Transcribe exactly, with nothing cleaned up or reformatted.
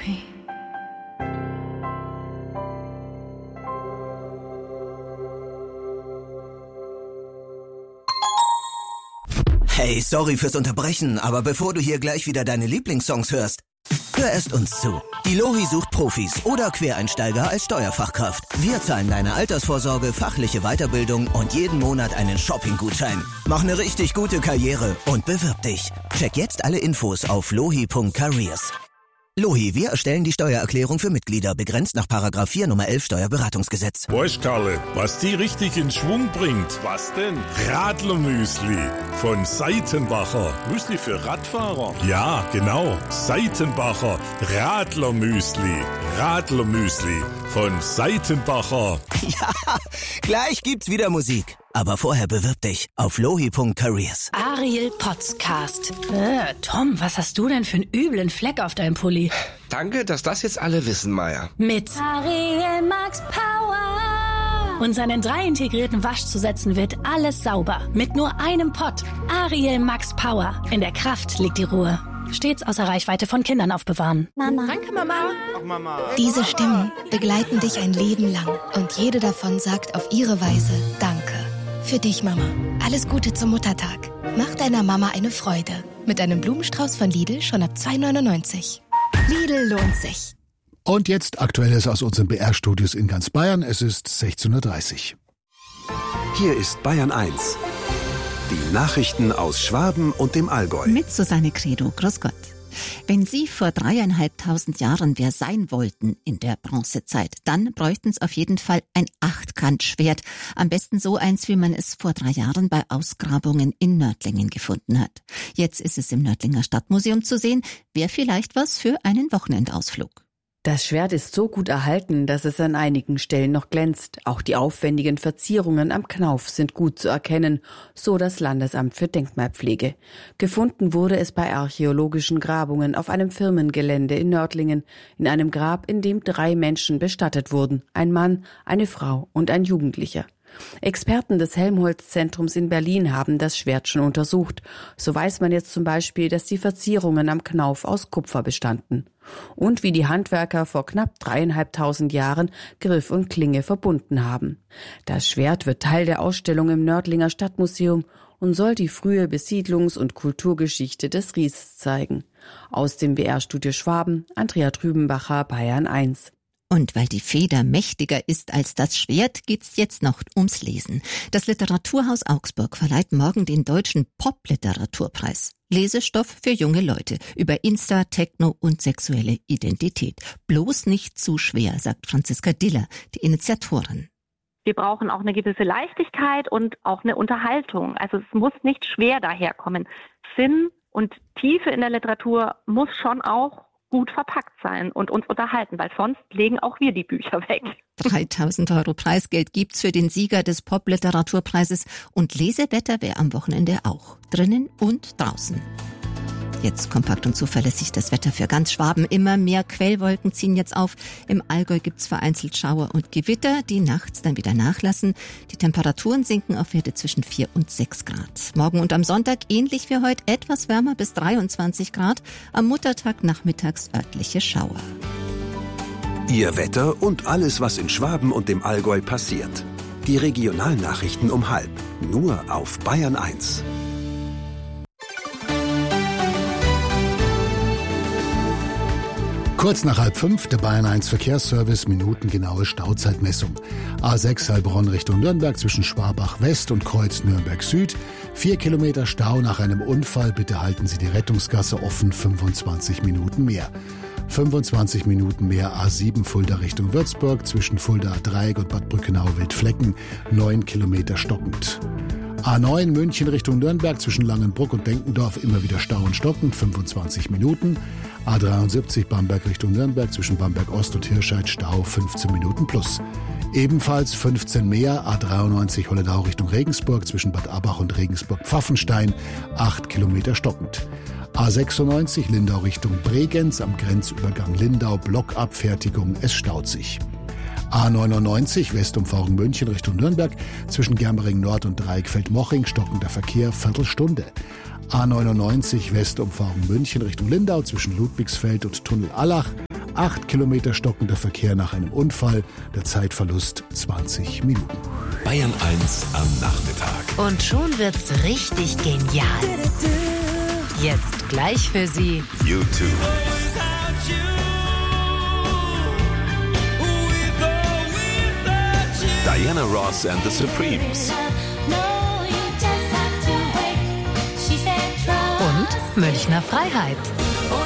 me. Hey, sorry fürs Unterbrechen, aber bevor du hier gleich wieder deine Lieblingssongs hörst, hör erst uns zu. Die Lohi sucht Profis oder Quereinsteiger als Steuerfachkraft. Wir zahlen deine Altersvorsorge, fachliche Weiterbildung und jeden Monat einen Shopping-Gutschein. Mach eine richtig gute Karriere und bewirb dich. Check jetzt alle Infos auf lohi punkt careers. Lohi, wir erstellen die Steuererklärung für Mitglieder, begrenzt nach Paragraph vier Nummer elf Steuerberatungsgesetz. Weißt, Karle, was die richtig in Schwung bringt? Was denn? Radlermüsli von Seitenbacher. Müsli für Radfahrer? Ja, genau. Seitenbacher Radlermüsli. Radlermüsli von Seitenbacher. Ja, gleich gibt's wieder Musik. Aber vorher bewirb dich auf lohi punkt careers. Ariel Podcast. Äh, Tom, was hast du denn für einen üblen Fleck auf deinem Pulli? Danke, dass das jetzt alle wissen, Maya. Mit Ariel Max Power. Und seinen drei integrierten Waschzusätzen wird alles sauber. Mit nur einem Pott. Ariel Max Power. In der Kraft liegt die Ruhe. Stets außer Reichweite von Kindern aufbewahren. Mama. Danke, Mama. Ach, Mama. Diese Stimmen begleiten dich ein Leben lang. Und jede davon sagt auf ihre Weise Danke. Für dich, Mama. Alles Gute zum Muttertag. Mach deiner Mama eine Freude. Mit einem Blumenstrauß von Lidl schon ab zwei neunundneunzig. Lidl lohnt sich. Und jetzt Aktuelles aus unseren B R-Studios in ganz Bayern. Es ist sechzehn Uhr dreißig. Hier ist Bayern eins. Die Nachrichten aus Schwaben und dem Allgäu. Mit Susanne Credo. Grüß Gott. Wenn Sie vor dreieinhalbtausend Jahren wer sein wollten in der Bronzezeit, dann bräuchten Sie auf jeden Fall ein Achtkantschwert. Am besten so eins, wie man es vor drei Jahren bei Ausgrabungen in Nördlingen gefunden hat. Jetzt ist es im Nördlinger Stadtmuseum zu sehen. Wäre vielleicht was für einen Wochenendausflug. Das Schwert ist so gut erhalten, dass es an einigen Stellen noch glänzt. Auch die aufwendigen Verzierungen am Knauf sind gut zu erkennen, so das Landesamt für Denkmalpflege. Gefunden wurde es bei archäologischen Grabungen auf einem Firmengelände in Nördlingen, in einem Grab, in dem drei Menschen bestattet wurden, ein Mann, eine Frau und ein Jugendlicher. Experten des Helmholtz-Zentrums in Berlin haben das Schwert schon untersucht. So weiß man jetzt zum Beispiel, dass die Verzierungen am Knauf aus Kupfer bestanden. Und wie die Handwerker vor knapp dreieinhalbtausend Jahren Griff und Klinge verbunden haben. Das Schwert wird Teil der Ausstellung im Nördlinger Stadtmuseum und soll die frühe Besiedlungs- und Kulturgeschichte des Ries zeigen. Aus dem B R-Studio Schwaben, Andrea Trübenbacher, Bayern eins. Und weil die Feder mächtiger ist als das Schwert, geht's jetzt noch ums Lesen. Das Literaturhaus Augsburg verleiht morgen den Deutschen Pop-Literaturpreis. Lesestoff für junge Leute über Insta, Techno und sexuelle Identität. Bloß nicht zu schwer, sagt Franziska Diller, die Initiatorin. Wir brauchen auch eine gewisse Leichtigkeit und auch eine Unterhaltung. Also es muss nicht schwer daherkommen. Sinn und Tiefe in der Literatur muss schon auch gut verpackt sein und uns unterhalten, weil sonst legen auch wir die Bücher weg. dreitausend Euro Preisgeld gibt's für den Sieger des Pop-Literaturpreises und Lesewetter wäre am Wochenende auch. Drinnen und draußen. Jetzt kompakt und zuverlässig das Wetter für ganz Schwaben. Immer mehr Quellwolken ziehen jetzt auf. Im Allgäu gibt's vereinzelt Schauer und Gewitter, die nachts dann wieder nachlassen. Die Temperaturen sinken auf Werte zwischen vier und sechs Grad. Morgen und am Sonntag ähnlich wie heute etwas wärmer bis dreiundzwanzig Grad. Am Muttertag nachmittags örtliche Schauer. Ihr Wetter und alles, was in Schwaben und dem Allgäu passiert. Die Regionalnachrichten um halb. Nur auf Bayern eins. Kurz nach halb fünf, der Bayern eins Verkehrsservice, minutengenaue Stauzeitmessung. A sechs Heilbronn Richtung Nürnberg zwischen Schwabach West und Kreuz Nürnberg Süd. Vier Kilometer Stau nach einem Unfall. Bitte halten Sie die Rettungsgasse offen, fünfundzwanzig Minuten mehr. fünfundzwanzig Minuten mehr A sieben Fulda Richtung Würzburg zwischen Fulda Dreieck und Bad Brückenau-Wildflecken. Neun Kilometer stockend. A neun München Richtung Nürnberg zwischen Langenbruck und Denkendorf immer wieder Stau und stockend, fünfundzwanzig Minuten. A dreiundsiebzig Bamberg Richtung Nürnberg zwischen Bamberg Ost und Hirscheid Stau fünfzehn Minuten plus. Ebenfalls fünfzehn mehr, A dreiundneunzig Holledau Richtung Regensburg zwischen Bad Abbach und Regensburg-Pfaffenstein, acht Kilometer stockend. A sechsundneunzig Lindau Richtung Bregenz am Grenzübergang Lindau, Blockabfertigung, es staut sich. A neunundneunzig Westumfahrung München Richtung Nürnberg zwischen Germering Nord und Dreieckfeld-Moching, stockender Verkehr, Viertelstunde. A neunundneunzig Westumfahrung München Richtung Lindau zwischen Ludwigsfeld und Tunnel Allach, Acht Kilometer stockender Verkehr nach einem Unfall, der Zeitverlust zwanzig Minuten. Bayern eins am Nachmittag. Und schon wird's richtig genial. Jetzt gleich für Sie U zwei. Diana Ross and the Supremes. und Münchner Freiheit.